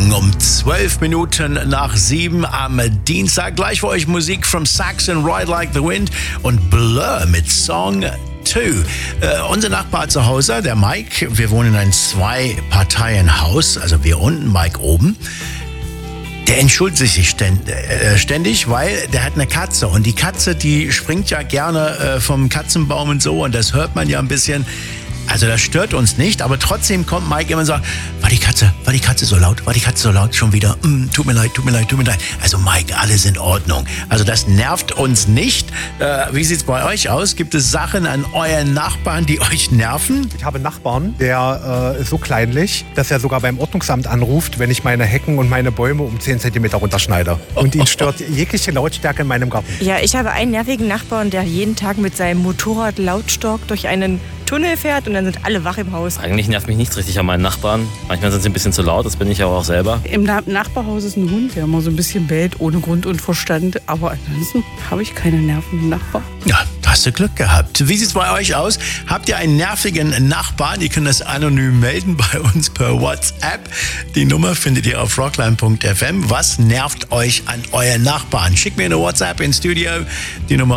Morgen um 12 Minuten nach 7 am Dienstag. Gleich für euch Musik from Saxon, Ride Like the Wind und Blur mit Song 2. Unser Nachbar zu Hause, der Mike, wir wohnen in einem 2-Parteien-Haus, also wir unten, Mike oben. Der entschuldigt sich ständig, weil der hat eine Katze und die Katze, die springt ja gerne vom Katzenbaum und so und das hört man ja ein bisschen. Also das stört uns nicht, aber trotzdem kommt Mike immer und sagt, war die Katze so laut, schon wieder, tut mir leid. Also Mike, alles in Ordnung. Also das nervt uns nicht. Wie sieht's bei euch aus? Gibt es Sachen an euren Nachbarn, die euch nerven? Ich habe einen Nachbarn, der ist so kleinlich, dass er sogar beim Ordnungsamt anruft, wenn ich meine Hecken und meine Bäume um 10 cm runterschneide. Und ihn stört jegliche Lautstärke in meinem Garten. Ja, ich habe einen nervigen Nachbarn, der jeden Tag mit seinem Motorrad lautstark durch einen Tunnel fährt und dann sind alle wach im Haus. Eigentlich nervt mich nichts richtig an meinen Nachbarn. Manchmal sind sie ein bisschen zu laut, das bin ich aber auch selber. Im Nachbarhaus ist ein Hund, der immer so ein bisschen bellt, ohne Grund und Verstand. Aber ansonsten habe ich keine nervigen Nachbarn. Ja, da hast du Glück gehabt. Wie sieht's bei euch aus? Habt ihr einen nervigen Nachbarn? Ihr könnt das anonym melden bei uns per WhatsApp. Die Nummer findet ihr auf rockline.fm. Was nervt euch an euren Nachbarn? Schickt mir eine WhatsApp ins Studio. Die Nummer